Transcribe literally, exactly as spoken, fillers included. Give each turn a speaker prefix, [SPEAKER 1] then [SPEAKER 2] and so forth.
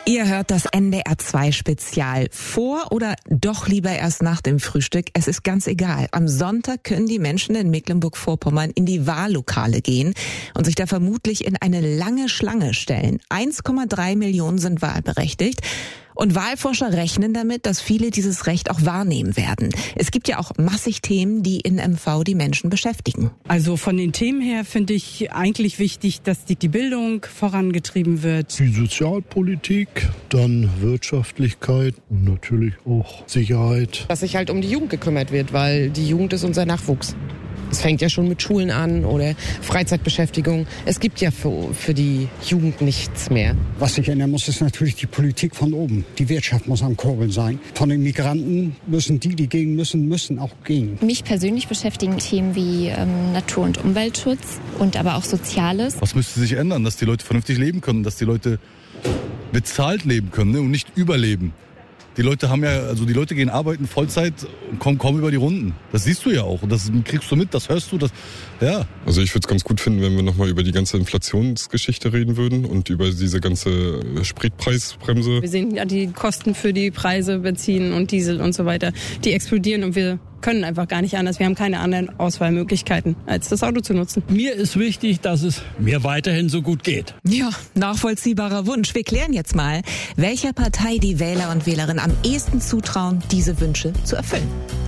[SPEAKER 1] Ihr hört das N D R zwei Spezial. Vor oder doch lieber erst nach dem Frühstück? Es ist ganz egal. Am Sonntag können die Menschen in Mecklenburg-Vorpommern in die Wahllokale gehen und sich da vermutlich in eine lange Schlange stellen. eins Komma drei Millionen sind wahlberechtigt. Und Wahlforscher rechnen damit, dass viele dieses Recht auch wahrnehmen werden. Es gibt ja auch massig Themen, die in M V die Menschen beschäftigen.
[SPEAKER 2] Also von den Themen her finde ich eigentlich wichtig, dass die, die Bildung vorangetrieben wird.
[SPEAKER 3] Die Sozialpolitik, dann Wirtschaftlichkeit und natürlich auch Sicherheit.
[SPEAKER 4] Dass sich halt um die Jugend gekümmert wird, weil die Jugend ist unser Nachwuchs. Es fängt ja schon mit Schulen an oder Freizeitbeschäftigung. Es gibt ja für, für die Jugend nichts mehr.
[SPEAKER 5] Was sich ändern muss, ist natürlich die Politik von oben. Die Wirtschaft muss am Kurbeln sein. Von den Migranten müssen die, die gehen müssen, müssen auch gehen.
[SPEAKER 6] Mich persönlich beschäftigen Themen wie ähm, Natur- und Umweltschutz und aber auch Soziales.
[SPEAKER 7] Was müsste sich ändern, dass die Leute vernünftig leben können, dass die Leute bezahlt leben können, ne, und nicht überleben? Die Leute haben ja, also die Leute gehen arbeiten Vollzeit und kommen kaum über die Runden. Das siehst du ja auch und das kriegst du mit, das hörst du, das, ja.
[SPEAKER 8] Also ich würde es ganz gut finden, wenn wir nochmal über die ganze Inflationsgeschichte reden würden und über diese ganze Spritpreisbremse.
[SPEAKER 2] Wir sehen ja die Kosten für die Preise, Benzin und Diesel und so weiter, die explodieren und wir können einfach gar nicht anders. Wir haben keine anderen Auswahlmöglichkeiten, als das Auto zu nutzen.
[SPEAKER 9] Mir ist wichtig, dass es mir weiterhin so gut geht.
[SPEAKER 1] Ja, nachvollziehbarer Wunsch. Wir klären jetzt mal, welcher Partei die Wähler und Wählerinnen am ehesten zutrauen, diese Wünsche zu erfüllen.